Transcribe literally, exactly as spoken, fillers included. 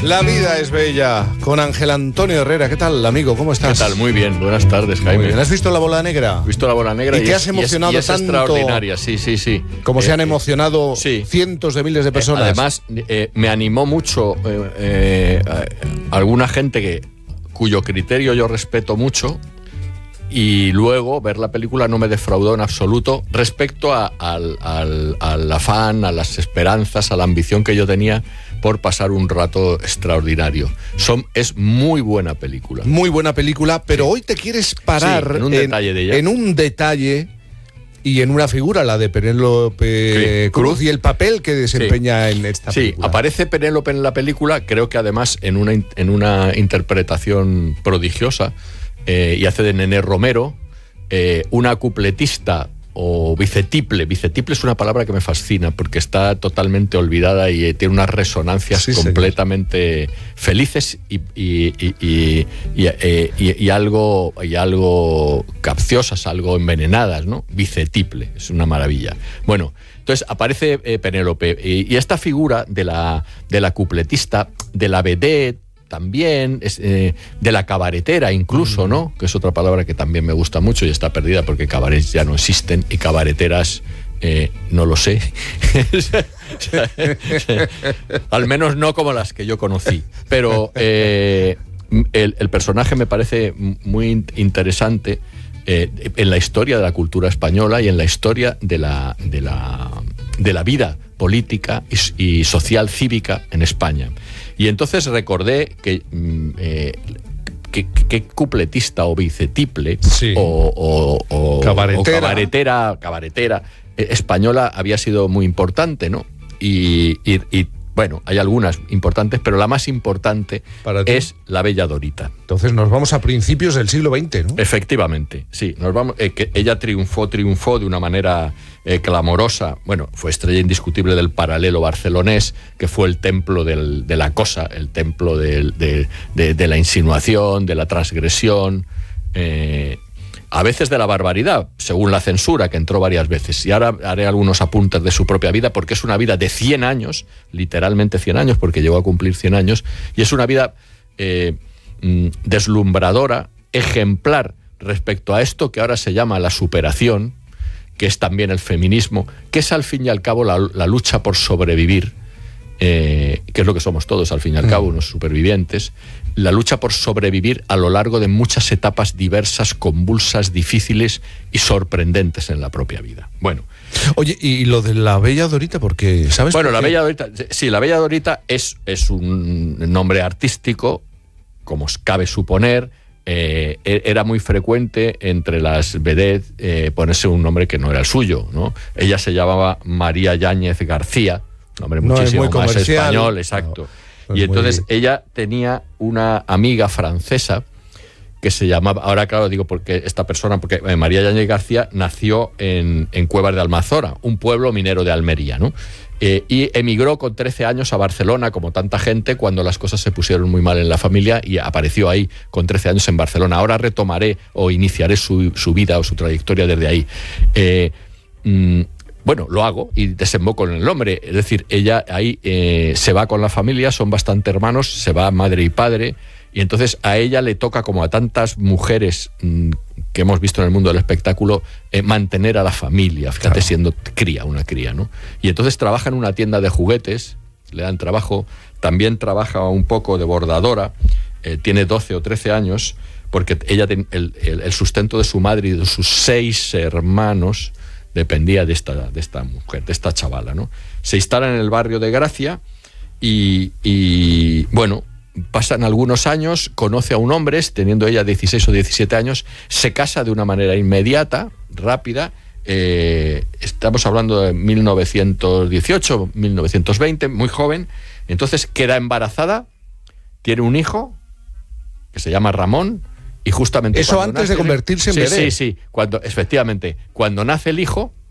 La vida es bella, con Ángel Antonio Herrera. ¿Qué tal, amigo? ¿Cómo estás? ¿Qué tal? Muy bien, buenas tardes, Jaime. Muy bien. ¿Has visto La Bola Negra? He visto La Bola Negra y, y te es, has emocionado y es, y es tanto, extraordinaria, sí, sí, sí. Como eh, se han emocionado eh, sí. cientos de miles de personas. Eh, además, eh, me animó mucho eh, eh, alguna gente que, cuyo criterio yo respeto mucho, y luego ver la película no me defraudó en absoluto respecto a, al, al, al afán, a las esperanzas, a la ambición que yo tenía por pasar un rato extraordinario. Son, es muy buena película. Muy buena película, pero sí. Hoy te quieres parar sí, en un en, detalle de ella. En un detalle y en una figura, la de Penélope sí. Cruz, Cruz, y el papel que desempeña sí. en esta sí, película. Sí, aparece Penélope en la película, creo que además en una, en una interpretación prodigiosa, eh, y hace de Nené Romero, eh, una cupletista o bicetiple. Bicetiple es una palabra que me fascina porque está totalmente olvidada y tiene unas resonancias sí, completamente señor. felices y, y, y, y, y, y, y, algo, y algo capciosas, algo envenenadas, ¿no? Bicetiple, es una maravilla. Bueno, entonces aparece eh, Penélope y, y esta figura de la, de la cupletista, de la vedette, también, es, eh, de la cabaretera incluso, ¿no? Que es otra palabra que también me gusta mucho y está perdida porque cabarets ya no existen y cabareteras, eh, no lo sé. Al menos no como las que yo conocí. Pero eh, el, el personaje me parece muy interesante eh, en la historia de la cultura española y en la historia de la, de la, de la vida política y, y social cívica en España. Y entonces recordé que, eh, que, que cupletista o bicetiple sí. o, o, o, cabaretera. o cabaretera, cabaretera eh, española había sido muy importante, ¿no? Y, y, y bueno, hay algunas importantes, pero la más importante es La Bella Dorita. Entonces nos vamos a principios del siglo veinte, ¿no? Efectivamente, sí. Nos vamos, eh, que ella triunfó, triunfó de una manera eh, clamorosa. Bueno, fue estrella indiscutible del paralelo barcelonés, que fue el templo del, de la cosa, el templo de, de, de, de la insinuación, de la transgresión, eh, a veces de la barbaridad, según la censura, que entró varias veces. Y ahora haré algunos apuntes de su propia vida, porque es una vida de cien años, literalmente cien años, porque llegó a cumplir cien años, y es una vida eh, deslumbradora, ejemplar respecto a esto que ahora se llama la superación, que es también el feminismo, que es al fin y al cabo la, la lucha por sobrevivir, eh, que es lo que somos todos al fin y al cabo, unos supervivientes, la lucha por sobrevivir a lo largo de muchas etapas diversas, convulsas, difíciles y sorprendentes en la propia vida. Bueno. Oye, y lo de La Bella Dorita, porque ¿sabes? Bueno, por La qué? Bella Dorita, sí, La Bella Dorita es, es un nombre artístico, como cabe suponer. Eh, era muy frecuente entre las vedettes eh, ponerse un nombre que no era el suyo, ¿no? Ella se llamaba María Yáñez García, nombre no, muchísimo muy más español, exacto. No. Pues y entonces muy... ella tenía una amiga francesa que se llamaba, ahora claro digo porque esta persona, porque María Yáñez García nació en, en Cuevas de Almanzora, un pueblo minero de Almería, ¿no? Eh, y emigró con trece años a Barcelona, como tanta gente, cuando las cosas se pusieron muy mal en la familia, y apareció ahí con trece años en Barcelona. Ahora retomaré o iniciaré su, su vida o su trayectoria desde ahí. Eh, mmm, Bueno, lo hago y desemboco en el nombre. Es decir, ella ahí eh, se va con la familia, son bastante hermanos, se va madre y padre, y entonces a ella le toca, como a tantas mujeres mmm, que hemos visto en el mundo del espectáculo, eh, mantener a la familia, fíjate, claro. Siendo cría, una cría, ¿no? Y entonces trabaja en una tienda de juguetes, le dan trabajo, también trabaja un poco de bordadora, eh, tiene doce o trece años, porque ella ten, el, el, el sustento de su madre y de sus seis hermanos dependía de esta, de esta mujer, de esta chavala, ¿no? Se instala en el barrio de Gracia y, y, bueno, pasan algunos años, conoce a un hombre, teniendo ella dieciséis o diecisiete años, se casa de una manera inmediata, rápida, eh, estamos hablando de mil novecientos dieciocho, mil novecientos veinte, muy joven, entonces queda embarazada, tiene un hijo, que se llama Ramón, y justamente eso antes nace, de convertirse en sí, bebé. Sí, sí, cuando, efectivamente, cuando nace el hijo,